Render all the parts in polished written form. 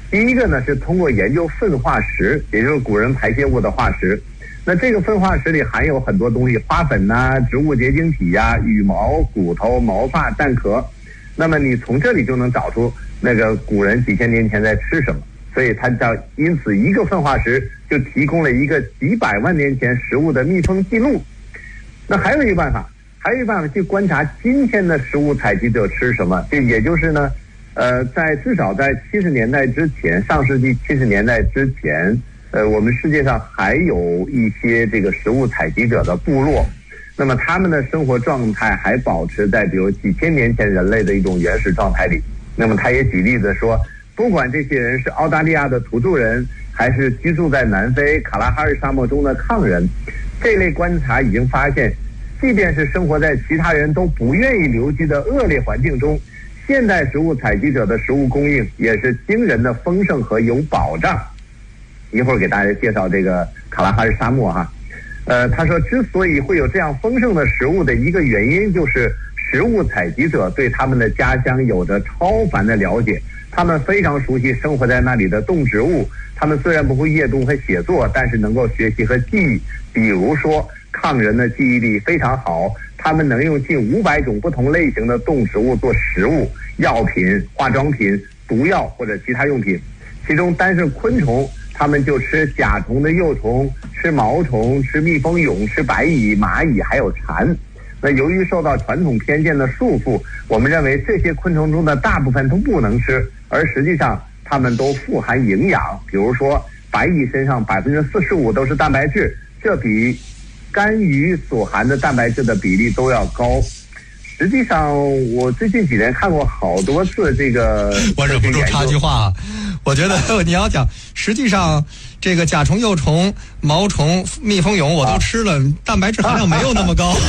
第一个呢是通过研究粪化石，也就是古人排泄物的化石。那这个粪化石里含有很多东西，花粉呐、植物结晶体呀、羽毛、骨头、毛发、蛋壳。那么你从这里就能找出那个古人几千年前在吃什么。所以它叫，因此一个粪化石就提供了一个几百万年前食物的密封记录。那还有一个办法去观察今天的食物采集者吃什么。这也就是呢，至少在70年代之前，上世纪70年代之前，我们世界上还有一些这个食物采集者的部落，那么他们的生活状态还保持在比如几千年前人类的一种原始状态里。那么他也举例子说，不管这些人是澳大利亚的土著人，还是居住在南非卡拉哈尔沙漠中的抗人，这类观察已经发现，即便是生活在其他人都不愿意留居的恶劣环境中，现代食物采集者的食物供应也是惊人的丰盛和有保障。一会儿给大家介绍这个卡拉哈尔沙漠哈。他说之所以会有这样丰盛的食物的一个原因，就是食物采集者对他们的家乡有着超凡的了解，他们非常熟悉生活在那里的动植物，他们虽然不会阅读和写作，但是能够学习和记忆。比如说抗人的记忆力非常好，他们能用近500种不同类型的动植物做食物、药品、化妆品、毒药或者其他用品。其中单是昆虫，他们就吃甲虫的幼虫，吃毛虫，吃蜜蜂蛹，吃白蚁、蚂蚁还有蝉。那由于受到传统偏见的束缚，我们认为这些昆虫中的大部分都不能吃，而实际上它们都富含营养。比如说白蚁身上45%都是蛋白质，这比干鱼所含的蛋白质的比例都要高。实际上我最近几年看过好多次这个， 我忍不住插句话，我觉得你要讲实际上这个甲虫、幼虫、毛虫、蜜蜂蛹我都吃了，蛋白质含量没有那么高。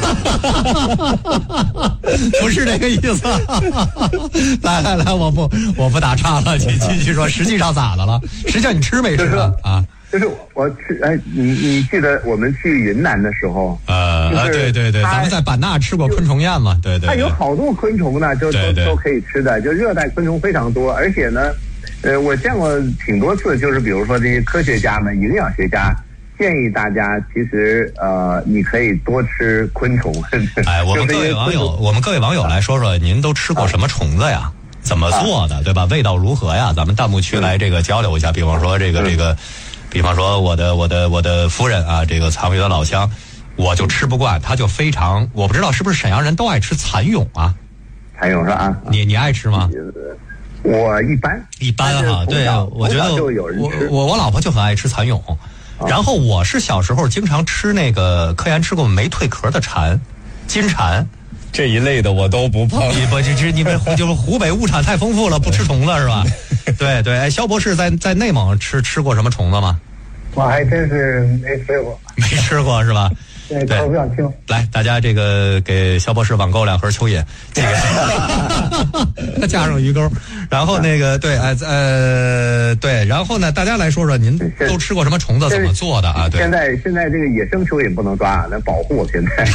不是这个意思。来，我不打岔了，你继续说，实际上咋的了？实际上你吃没吃啊？ 就是我吃，你记得我们去云南的时候， 对，咱们在版纳吃过昆虫宴嘛，对， 它有好多昆虫呢，都可以吃的，就热带昆虫非常多，而且呢，我见过挺多次，就是比如说这些科学家们、营养学家建议大家，其实你可以多吃昆虫。 我们各位网友来说说，您都吃过什么虫子呀？怎么做的，对吧？味道如何呀？咱们弹幕区来这个交流一下。比方说比方说我的夫人啊，这个藏鱼的老乡，我就吃不惯，他就非常，我不知道是不是沈阳人都爱吃蚕蛹啊？ 蚕蛹是吧？ 你爱吃吗？ 我一般哈，对啊，我觉得我老婆就很爱吃蚕蛹，然后我是小时候经常吃那个，科研吃过没蜕壳的蝉，金蝉。 这一类的我都不碰。 你们就是湖北物产太丰富了，不吃虫子是吧？对，肖博士在内蒙吃过什么虫子吗？ 我还真是没吃过。 没吃过是吧？ 对，口不想听。 来，大家这个给肖博士网购2盒蚯蚓，这个加上鱼钩，然后那个对，然后呢，大家来说说您都吃过什么虫子，怎么做的啊？对， 现在这个野生蚯蚓不能抓，那保护现在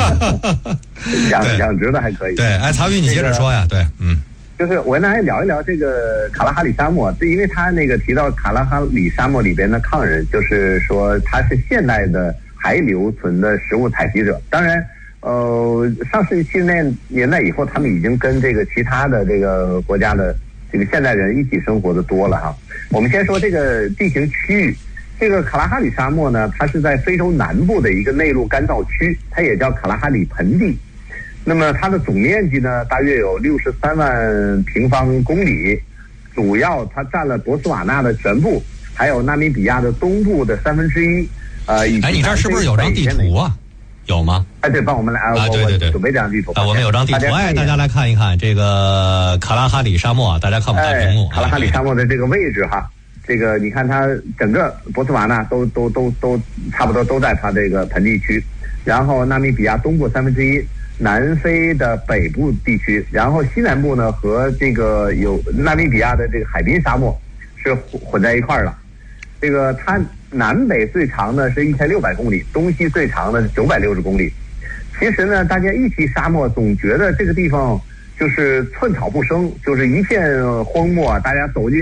养殖的还可以。 对，曹宇你接着说呀，对， 就是我跟大家聊一聊这个卡拉哈里沙漠，因为他那个提到卡拉哈里沙漠里边的抗人，就是说他是现代的还留存的食物采集者。当然，上世纪70年代以后，他们已经跟这个其他的这个国家的这个现代人一起生活的多了哈。我们先说这个地形区域，这个卡拉哈里沙漠呢，它是在非洲南部的一个内陆干燥区，它也叫卡拉哈里盆地。那么它的总面积呢，大约有63万平方公里，主要它占了博茨瓦纳的全部，还有纳米比亚的东部的1/3。 你这儿是不是有张地图啊？有吗？ 对，帮我们来对， 准备这张地图。 我们有张地图，大家来看一看这个卡拉哈里沙漠，大家看不看屏幕？ 卡拉哈里沙漠的这个位置哈，这个你看它整个博茨瓦纳都差不多都在它这个盆地区，然后纳米比亚东部1/3。南非的北部地区，然后西南部呢和这个有纳米比亚的这个海滨沙漠是混在一块儿了。这个它南北最长的是1600公里，东西最长的是960公里。其实呢，大家一提沙漠，总觉得这个地方就是寸草不生，就是一片荒漠，大家走进